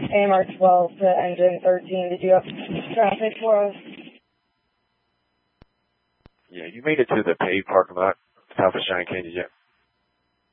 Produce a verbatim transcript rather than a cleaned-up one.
A M R twelve to engine thirteen. Did you have traffic for us? Yeah, you made it to the paved parking lot south of Cheyenne Canyon yet?